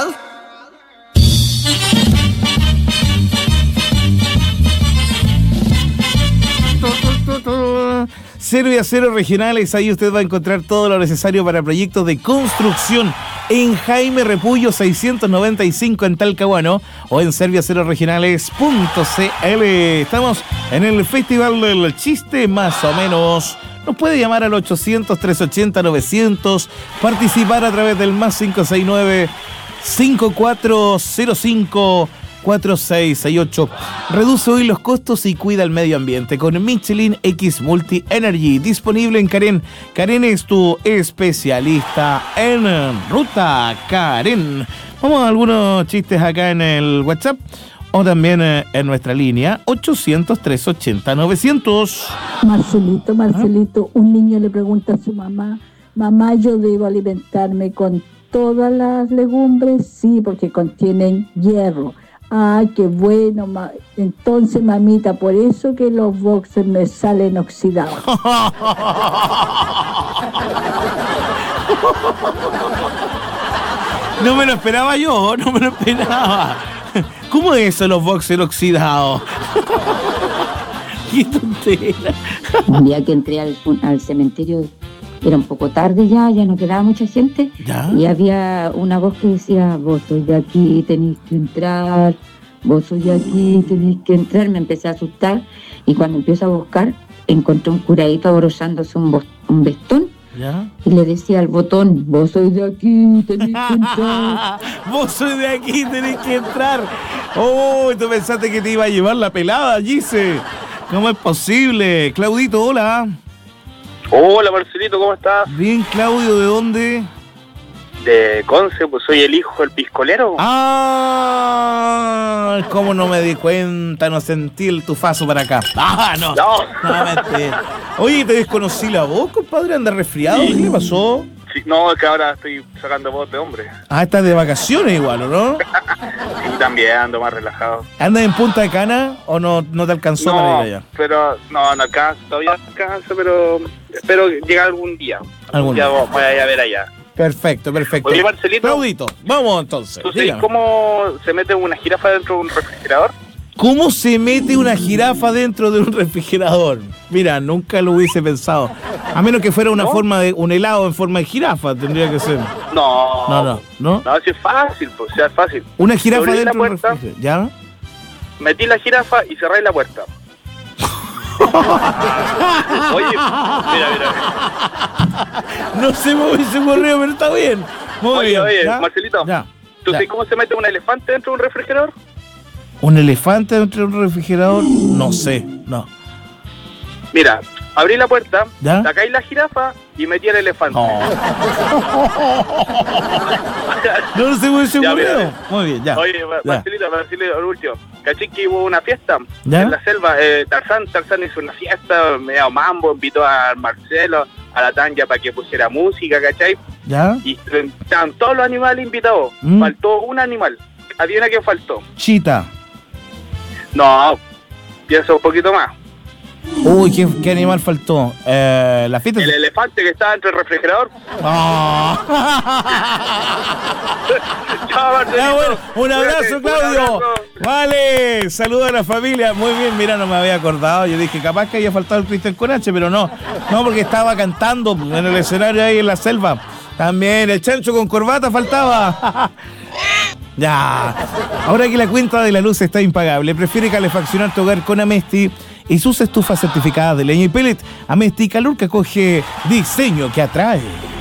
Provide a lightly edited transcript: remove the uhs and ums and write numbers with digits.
Serviacero Regionales, ahí usted va a encontrar todo lo necesario para proyectos de construcción en Jaime Repullo 695 en Talcahuano o en serviaceroregionales.cl. Estamos en el Festival del Chiste, más o menos. Nos puede llamar al 800-380-900, participar a través del más 569-5405-4668. Reduce hoy los costos y cuida el medio ambiente con Michelin X Multi Energy, disponible en Karen. Karen es tu especialista en ruta. Karen. Vamos a algunos chistes acá en el WhatsApp o también en nuestra línea 800-380-900. Marcelito, un niño le pregunta a su mamá: mamá, ¿yo debo alimentarme con todas las legumbres? Sí, porque contienen hierro. Ay, qué bueno, entonces, mamita, por eso que los boxers me salen oxidados. No me lo esperaba yo, no me lo esperaba. ¿Cómo es eso, los boxers oxidados? Qué tontera. Un día que entré al cementerio, era un poco tarde ya no quedaba mucha gente. ¿Ya? Y había una voz que decía: vos sois de aquí, tenéis que entrar, vos sois de aquí, tenéis que entrar. Me empecé a asustar y cuando empiezo a buscar, encontré un curadito abrozándose un vestón. ¿Ya? Y le decía al botón: vos sois de aquí, tenéis que entrar. Vos sois de aquí, tenéis que entrar. Oh, tú pensaste que te iba a llevar la pelada, Gise. ¿Cómo es posible? Claudito, hola. Hola Marcelito, ¿cómo estás? Bien, Claudio, ¿de dónde? De Conce, pues soy el hijo del piscolero. Ah, ¿cómo no me di cuenta? No sentí el tufazo para acá. Ah, no. No, mentira. Oye, te desconocí la voz, compadre, ¿anda resfriado? Sí. ¿Qué le pasó? Sí, no, es que ahora estoy sacando voz de hombre. Ah, estás de vacaciones igual, ¿o no? Sí, también ando más relajado. ¿Andas en Punta de Cana o no te alcanzó para ir allá? Pero no alcanza, todavía no alcanza, pero espero llegar algún día. Algún día voy a ir a ver allá. Perfecto. Oye, Marcelito. Claudito, vamos entonces. ¿Tú sabes cómo se mete una jirafa dentro de un refrigerador? ¿Cómo se mete una jirafa dentro de un refrigerador? Mira, nunca lo hubiese pensado. A menos que fuera una forma de un helado en forma de jirafa, tendría que ser. No, si es fácil, pues, si es fácil. Una jirafa dentro de un refrigerador, ¿ya? Metí la jirafa y cerré la puerta. Oye, mira. No se me hubiese ocurrido, pero está bien. Muy bien. Oye, Marcelito, ¿tú sabes cómo se mete un elefante dentro de un refrigerador? ¿Un elefante dentro de un refrigerador? No sé, no. Mira, abrí la puerta, sacáis la jirafa y metí el elefante. No se me hubiese ocurrido. Muy bien, ya. Oye, Marcelito, el último. ¿Cachai que hubo una fiesta en la selva? Tarzán hizo una fiesta, medio mambo, invitó a Marcelo, a la Tanya para que pusiera música, ¿cachai? ¿Ya? Y estaban todos los animales invitados. Faltó un animal. ¿Adivina quién faltó? Chita. No, piensa un poquito más. Uy, ¿qué animal faltó? La fiesta. El elefante que estaba dentro del refrigerador. Oh. Chao, Marcelito. Bueno, un abrazo, Claudio. Vale, saluda a la familia. Muy bien, mira, no me había acordado. Yo dije, capaz que había faltado el Cristian Conache, pero no, porque estaba cantando en el escenario ahí en la selva. También el chancho con corbata faltaba. Ya. Ahora que la cuenta de la luz está impagable, prefiere calefaccionar tu hogar con Amesti y sus estufas certificadas de leña y pellet. Amesti Calor, que acoge diseño que atrae.